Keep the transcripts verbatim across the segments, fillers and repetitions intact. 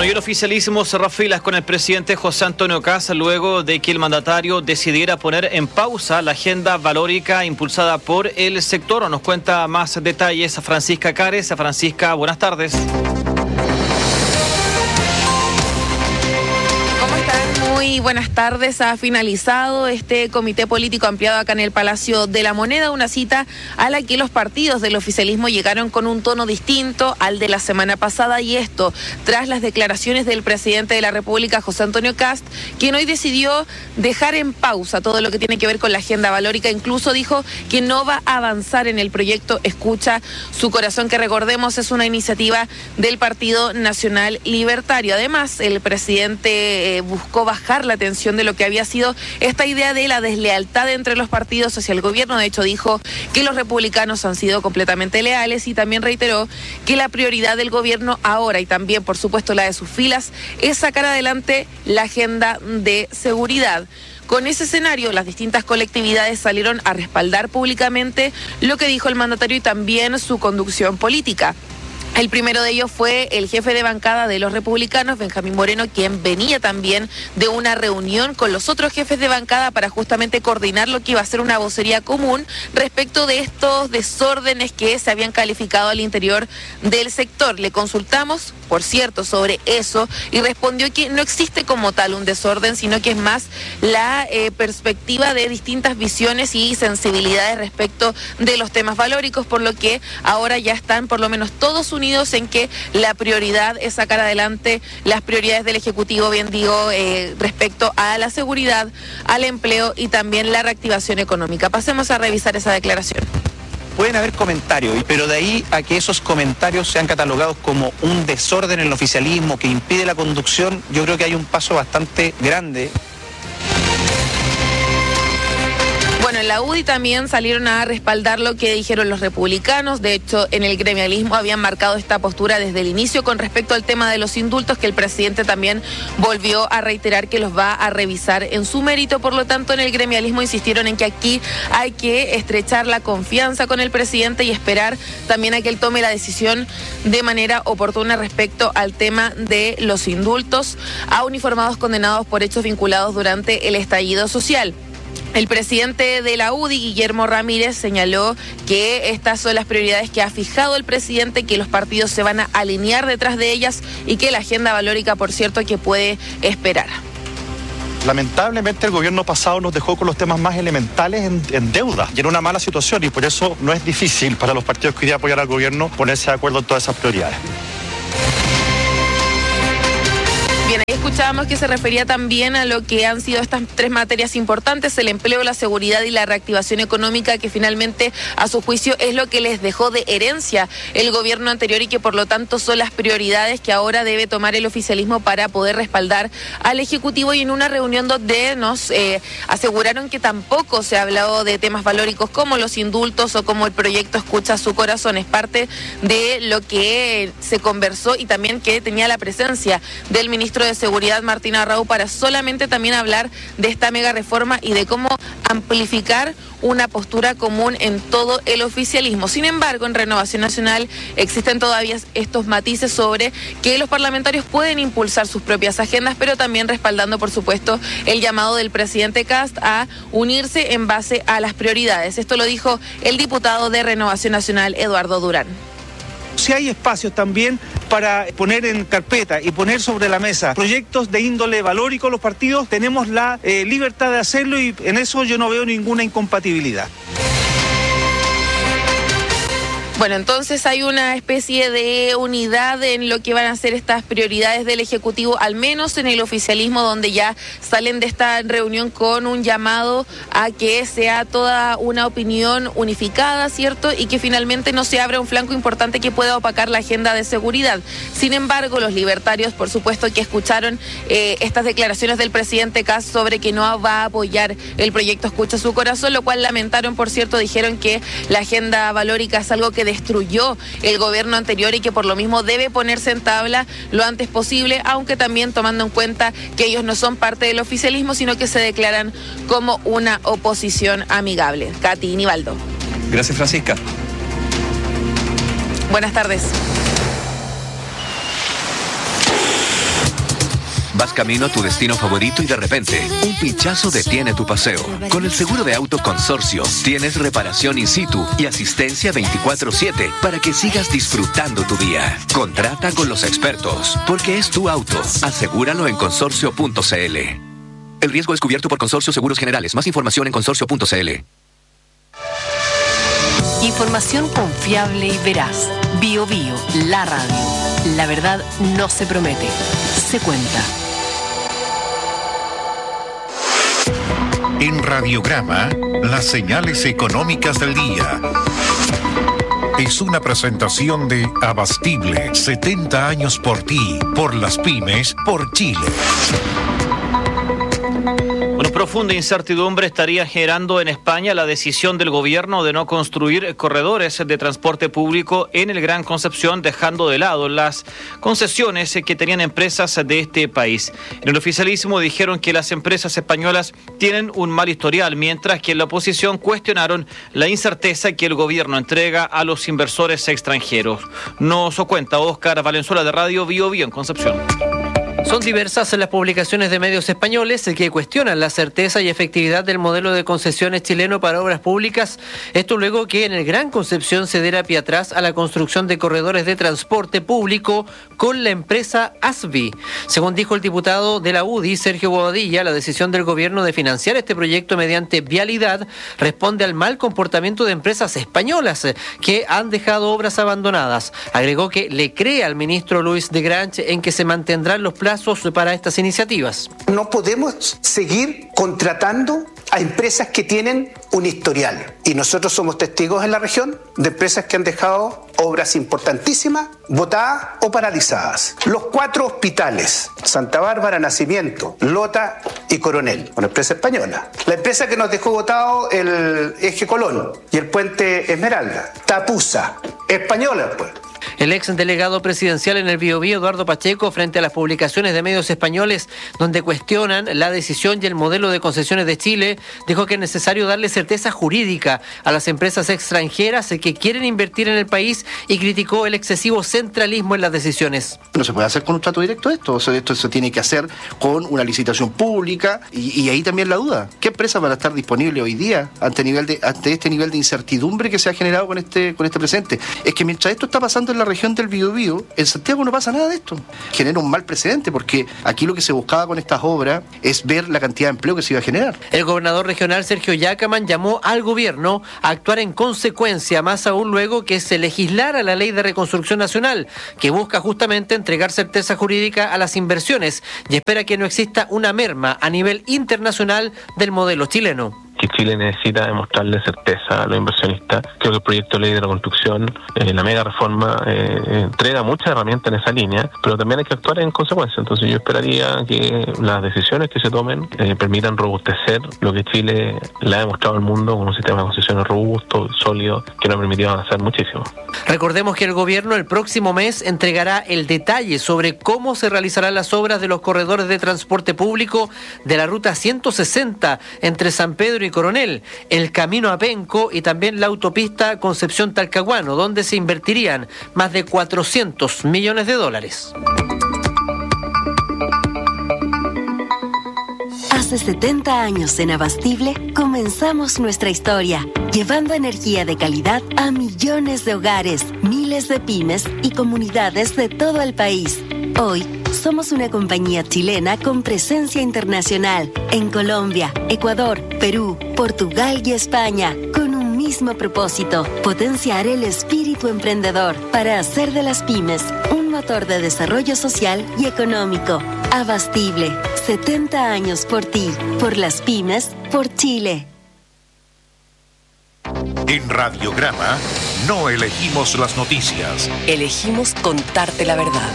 Bueno, y el oficialismo cerró filas con el presidente José Antonio Kast luego de que el mandatario decidiera poner en pausa la agenda valórica impulsada por el sector. Nos cuenta más detalles a Francisca Cares. A Francisca, buenas tardes. Muy buenas tardes. Ha finalizado este comité político ampliado acá en el Palacio de la Moneda, una cita a la que los partidos del oficialismo llegaron con un tono distinto al de la semana pasada, y esto tras las declaraciones del presidente de la República, José Antonio Kast, quien hoy decidió dejar en pausa todo lo que tiene que ver con la agenda valórica. Incluso dijo que no va a avanzar en el proyecto Escucha su Corazón, que recordemos es una iniciativa del Partido Nacional Libertario. Además, el presidente eh, buscó bajar la atención de lo que había sido esta idea de la deslealtad entre los partidos hacia el gobierno. De hecho, dijo que los republicanos han sido completamente leales, y también reiteró que la prioridad del gobierno ahora, y también por supuesto la de sus filas, es sacar adelante la agenda de seguridad. Con ese escenario, las distintas colectividades salieron a respaldar públicamente lo que dijo el mandatario y también su conducción política. El primero de ellos fue el jefe de bancada de los republicanos, Benjamín Moreno, quien venía también de una reunión con los otros jefes de bancada para justamente coordinar lo que iba a ser una vocería común respecto de estos desórdenes que se habían calificado al interior del sector. Le consultamos, por cierto, sobre eso, y respondió que no existe como tal un desorden, sino que es más la eh, perspectiva de distintas visiones y sensibilidades respecto de los temas valóricos, por lo que ahora ya están por lo menos todos unidos en que la prioridad es sacar adelante las prioridades del Ejecutivo, bien digo, eh, respecto a la seguridad, al empleo y también la reactivación económica. Pasemos a revisar esa declaración. Pueden haber comentarios, pero de ahí a que esos comentarios sean catalogados como un desorden en el oficialismo que impide la conducción, yo creo que hay un paso bastante grande. Bueno, en la U D I también salieron a respaldar lo que dijeron los republicanos. De hecho, en el gremialismo habían marcado esta postura desde el inicio con respecto al tema de los indultos, que el presidente también volvió a reiterar que los va a revisar en su mérito. Por lo tanto, en el gremialismo insistieron en que aquí hay que estrechar la confianza con el presidente y esperar también a que él tome la decisión de manera oportuna respecto al tema de los indultos a uniformados condenados por hechos vinculados durante el estallido social. El presidente de la U D I, Guillermo Ramírez, señaló que estas son las prioridades que ha fijado el presidente, que los partidos se van a alinear detrás de ellas y que la agenda valórica, por cierto, que puede esperar. Lamentablemente el gobierno pasado nos dejó con los temas más elementales en, en deuda y en una mala situación, y por eso no es difícil para los partidos que hoy día apoyan al gobierno ponerse de acuerdo en todas esas prioridades. Bien, ahí escuchábamos que se refería también a lo que han sido estas tres materias importantes: el empleo, la seguridad y la reactivación económica, que finalmente, a su juicio, es lo que les dejó de herencia el gobierno anterior y que por lo tanto son las prioridades que ahora debe tomar el oficialismo para poder respaldar al Ejecutivo. Y en una reunión donde nos eh, aseguraron que tampoco se ha hablado de temas valóricos como los indultos o como el proyecto Escucha su Corazón. Es parte de lo que se conversó, y también que tenía la presencia del ministro de Seguridad, Martín Arrau, para solamente también hablar de esta mega reforma y de cómo amplificar una postura común en todo el oficialismo. Sin embargo, en Renovación Nacional existen todavía estos matices sobre que los parlamentarios pueden impulsar sus propias agendas, pero también respaldando, por supuesto, el llamado del presidente Kast a unirse en base a las prioridades. Esto lo dijo el diputado de Renovación Nacional, Eduardo Durán. Si hay espacios también para poner en carpeta y poner sobre la mesa proyectos de índole valórico, los partidos tenemos la eh, libertad de hacerlo, y en eso yo no veo ninguna incompatibilidad. Bueno, entonces hay una especie de unidad en lo que van a ser estas prioridades del Ejecutivo, al menos en el oficialismo, donde ya salen de esta reunión con un llamado a que sea toda una opinión unificada, ¿cierto? Y que finalmente no se abra un flanco importante que pueda opacar la agenda de seguridad. Sin embargo, los libertarios, por supuesto, que escucharon eh, estas declaraciones del presidente Kast sobre que no va a apoyar el proyecto Escucha su Corazón, lo cual lamentaron, por cierto. Dijeron que la agenda valórica es algo que destruyó el gobierno anterior y que por lo mismo debe ponerse en tabla lo antes posible, aunque también tomando en cuenta que ellos no son parte del oficialismo, sino que se declaran como una oposición amigable. Katy Nivaldo. Gracias, Francisca. Buenas tardes. Vas camino a tu destino favorito y de repente, un pinchazo detiene tu paseo. Con el seguro de auto Consorcio, tienes reparación in situ y asistencia veinticuatro siete para que sigas disfrutando tu día. Contrata con los expertos, porque es tu auto. Asegúralo en consorcio punto c l. El riesgo es cubierto por Consorcio Seguros Generales. Más información en consorcio punto c l. Información confiable y veraz. Bio Bio, la radio. La verdad no se promete, se cuenta. En Radiograma, las señales económicas del día. Es una presentación de Abastible, setenta años por ti, por las pymes, por Chile. Una profunda incertidumbre estaría generando en España la decisión del gobierno de no construir corredores de transporte público en el Gran Concepción, dejando de lado las concesiones que tenían empresas de este país. En el oficialismo dijeron que las empresas españolas tienen un mal historial, mientras que en la oposición cuestionaron la incerteza que el gobierno entrega a los inversores extranjeros. Nos cuenta Óscar Valenzuela de Radio Bio Bio en Concepción. Son diversas las publicaciones de medios españoles que cuestionan la certeza y efectividad del modelo de concesiones chileno para obras públicas. Esto luego que en el Gran Concepción se diera pie atrás a la construcción de corredores de transporte público con la empresa Asvi. Según dijo el diputado de la U D I, Sergio Bobadilla, la decisión del gobierno de financiar este proyecto mediante vialidad responde al mal comportamiento de empresas españolas que han dejado obras abandonadas. Agregó que le cree al ministro Luis de Grange en que se mantendrán los plazos para estas iniciativas. No podemos seguir contratando a empresas que tienen un historial. Y nosotros somos testigos en la región de empresas que han dejado obras importantísimas botadas o paralizadas. Los cuatro hospitales, Santa Bárbara, Nacimiento, Lota y Coronel, una empresa española. La empresa que nos dejó botado el Eje Colón y el Puente Esmeralda, Tapusa, española pues. El ex delegado presidencial en el Biobío, Eduardo Pacheco, frente a las publicaciones de medios españoles donde cuestionan la decisión y el modelo de concesiones de Chile, dijo que es necesario darle certeza jurídica a las empresas extranjeras que quieren invertir en el país y criticó el excesivo centralismo en las decisiones. No se puede hacer con un trato directo esto, o sea, esto se tiene que hacer con una licitación pública y, y ahí también la duda. ¿Qué empresas van a estar disponibles hoy día ante, nivel de, ante este nivel de incertidumbre que se ha generado con este, con este presente? Es que mientras esto está pasando en la región del Biobío, en Santiago no pasa nada de esto. Genera un mal precedente porque aquí lo que se buscaba con estas obras es ver la cantidad de empleo que se iba a generar. El gobernador regional Sergio Yacaman llamó al gobierno a actuar en consecuencia, más aún luego que se legislara la Ley de Reconstrucción Nacional, que busca justamente entregar certeza jurídica a las inversiones y espera que no exista una merma a nivel internacional del modelo chileno. Que Chile necesita demostrarle certeza a los inversionistas. Creo que el proyecto de ley de la construcción, eh, la mega reforma, eh, entrega muchas herramientas en esa línea, pero también hay que actuar en consecuencia. Entonces yo esperaría que las decisiones que se tomen eh, permitan robustecer lo que Chile le ha demostrado al mundo con un sistema de concesiones robusto, sólido, que nos ha permitido avanzar muchísimo. Recordemos que el gobierno el próximo mes entregará el detalle sobre cómo se realizarán las obras de los corredores de transporte público de la ruta ciento sesenta entre San Pedro y Coronel, el camino a Penco y también la autopista Concepción-Talcahuano, donde se invertirían más de cuatrocientos millones de dólares. Hace setenta años en Abastible comenzamos nuestra historia, llevando energía de calidad a millones de hogares, miles de pymes y comunidades de todo el país. Hoy somos una compañía chilena con presencia internacional en Colombia, Ecuador, Perú, Portugal y España, con un mismo propósito: potenciar el espíritu emprendedor para hacer de las pymes un motor de desarrollo social y económico. Abastible, setenta años por ti, por las pymes, por Chile. En Radiograma no elegimos las noticias. Elegimos contarte la verdad.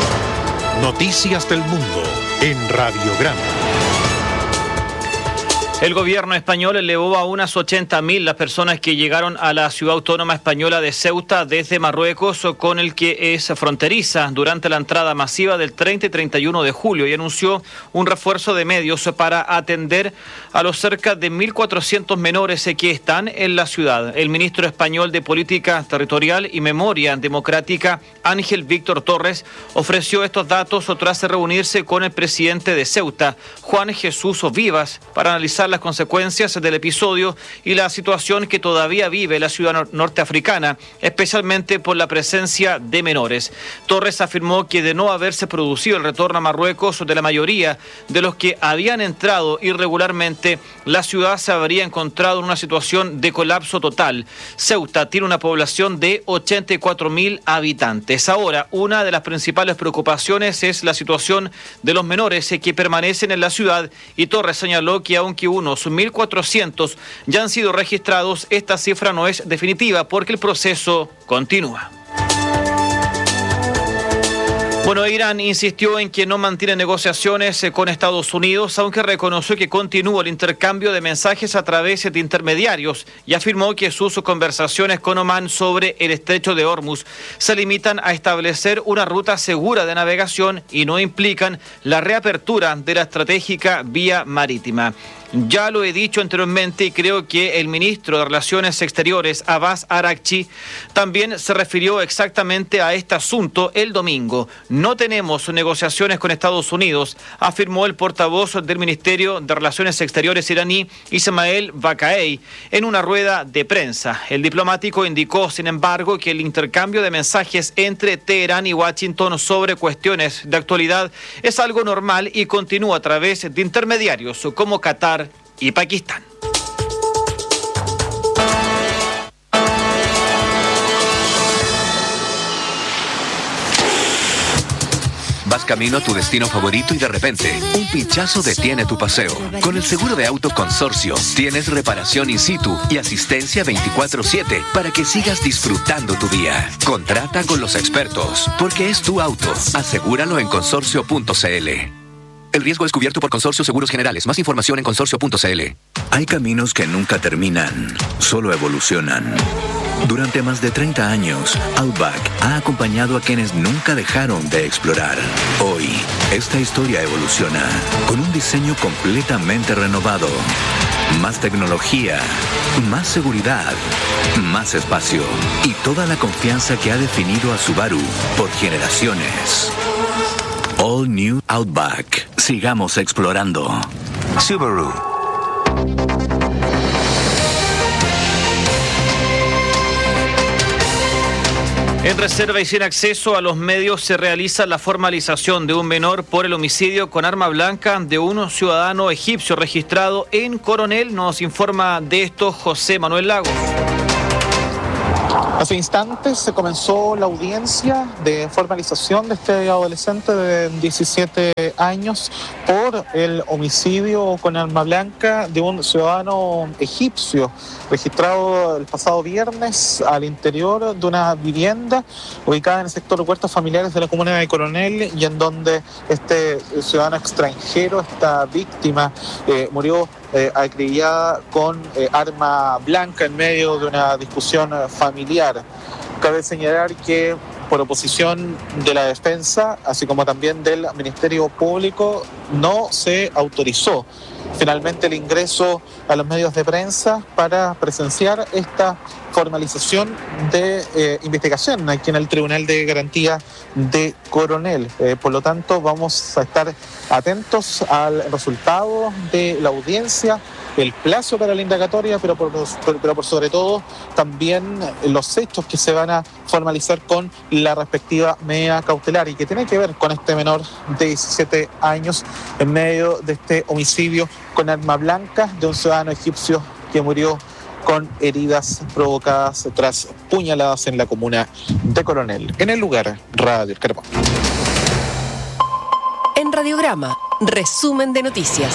Noticias del mundo en Radiograma. El gobierno español elevó a unas ochenta mil las personas que llegaron a la ciudad autónoma española de Ceuta desde Marruecos, con el que es fronteriza, durante la entrada masiva del treinta y treinta y uno de julio, y anunció un refuerzo de medios para atender a los cerca de mil cuatrocientos menores que están en la ciudad. El ministro español de Política Territorial y Memoria Democrática, Ángel Víctor Torres, ofreció estos datos tras reunirse con el presidente de Ceuta, Juan Jesús Vivas, para analizar las consecuencias del episodio y la situación que todavía vive la ciudad nor- norteafricana, especialmente por la presencia de menores. Torres afirmó que de no haberse producido el retorno a Marruecos de la mayoría de los que habían entrado irregularmente, la ciudad se habría encontrado en una situación de colapso total. Ceuta tiene una población de ochenta y cuatro mil habitantes. Ahora, una de las principales preocupaciones es la situación de los menores que permanecen en la ciudad, y Torres señaló que aunque unos mil cuatrocientos ya han sido registrados, esta cifra no es definitiva porque el proceso continúa. Bueno, Irán insistió en que no mantiene negociaciones con Estados Unidos, aunque reconoció que continúa el intercambio de mensajes a través de intermediarios, y afirmó que sus conversaciones con Omán sobre el estrecho de Hormuz se limitan a establecer una ruta segura de navegación y no implican la reapertura de la estratégica vía marítima. Ya lo he dicho anteriormente y creo que el ministro de Relaciones Exteriores, Abbas Araghchi, también se refirió exactamente a este asunto el domingo. No tenemos negociaciones con Estados Unidos, afirmó el portavoz del Ministerio de Relaciones Exteriores iraní, Ismael Baqaei, en una rueda de prensa. El diplomático indicó, sin embargo, que el intercambio de mensajes entre Teherán y Washington sobre cuestiones de actualidad es algo normal y continúa a través de intermediarios como Qatar y Pakistán. Vas camino a tu destino favorito y de repente, un pinchazo detiene tu paseo. Con el seguro de auto Consorcio, tienes reparación in situ y asistencia veinticuatro siete para que sigas disfrutando tu día. Contrata con los expertos, porque es tu auto. Asegúralo en consorcio punto c l. El riesgo es cubierto por Consorcio Seguros Generales. Más información en consorcio punto c l. Hay caminos que nunca terminan, solo evolucionan. Durante más de treinta años, Outback ha acompañado a quienes nunca dejaron de explorar. Hoy, esta historia evoluciona con un diseño completamente renovado. Más tecnología, más seguridad, más espacio y toda la confianza que ha definido a Subaru por generaciones. All New Outback. Sigamos explorando. Subaru. En reserva y sin acceso a los medios se realiza la formalización de un menor por el homicidio con arma blanca de un ciudadano egipcio registrado en Coronel. Nos informa de esto José Manuel Lagos. Hace instantes se comenzó la audiencia de formalización de este adolescente de diecisiete años por el homicidio con arma blanca de un ciudadano egipcio registrado el pasado viernes al interior de una vivienda ubicada en el sector de huertos familiares de la comuna de Coronel, y en donde este ciudadano extranjero, esta víctima, eh, murió Eh, acribillada con eh, arma blanca en medio de una discusión eh, familiar. Cabe señalar que por oposición de la defensa, así como también del Ministerio Público, no se autorizó finalmente el ingreso a los medios de prensa para presenciar esta formalización de eh, investigación aquí en el Tribunal de Garantía de Coronel. Eh, por lo tanto, vamos a estar atentos al resultado de la audiencia, el plazo para la indagatoria, pero por, pero, pero por sobre todo también los hechos que se van a formalizar con la respectiva medida cautelar y que tiene que ver con este menor de diecisiete años en medio de este homicidio con arma blanca de un ciudadano egipcio que murió con heridas provocadas tras puñaladas en la comuna de Coronel. En el lugar, Radio Carbón. En Radiograma, resumen de noticias.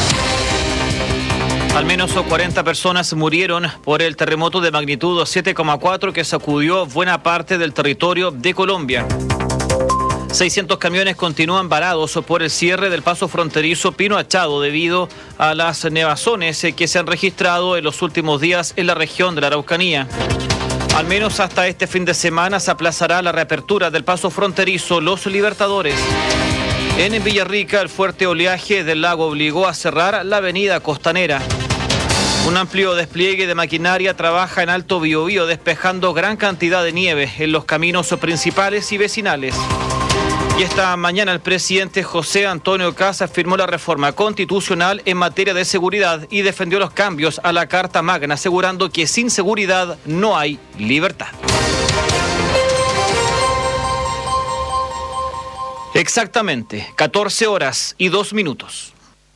Al menos cuarenta personas murieron por el terremoto de magnitud siete coma cuatro que sacudió buena parte del territorio de Colombia. seiscientos camiones continúan varados por el cierre del paso fronterizo Pino Achado debido a las nevazones que se han registrado en los últimos días en la región de la Araucanía. Al menos hasta este fin de semana se aplazará la reapertura del paso fronterizo Los Libertadores. En Villarrica, el fuerte oleaje del lago obligó a cerrar la avenida costanera. Un amplio despliegue de maquinaria trabaja en Alto Biobío despejando gran cantidad de nieve en los caminos principales y vecinales. Y esta mañana el presidente José Antonio Kast firmó la reforma constitucional en materia de seguridad y defendió los cambios a la Carta Magna, asegurando que sin seguridad no hay libertad. Exactamente, catorce horas y dos minutos.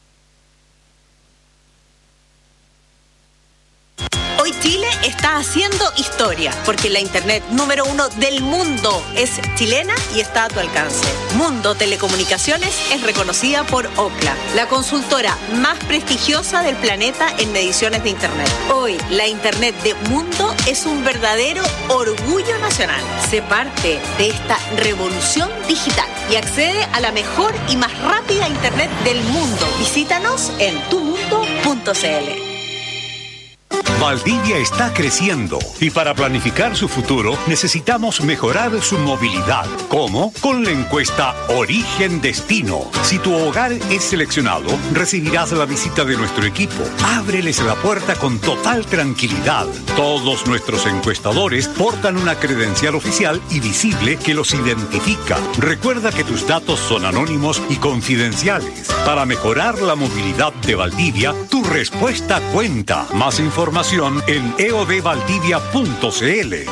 Hoy Chile está haciendo historia, porque la internet número uno del mundo es chilena y está a tu alcance. Mundo Telecomunicaciones es reconocida por Ookla, la consultora más prestigiosa del planeta en mediciones de internet. Hoy, la internet de Mundo es un verdadero orgullo nacional. Sé parte de esta revolución digital y accede a la mejor y más rápida internet del mundo. Visítanos en tu mundo punto c l. Valdivia está creciendo y para planificar su futuro necesitamos mejorar su movilidad. ¿Cómo? Con la encuesta Origen Destino. Si tu hogar es seleccionado, recibirás la visita de nuestro equipo. Ábreles la puerta con total tranquilidad. Todos nuestros encuestadores portan una credencial oficial y visible que los identifica. Recuerda que tus datos son anónimos y confidenciales. Para mejorar la movilidad de Valdivia, tu respuesta cuenta. Más información en e o d valdivia punto c l.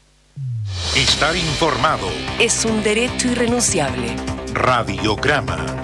Estar informado es un derecho irrenunciable. Radiograma.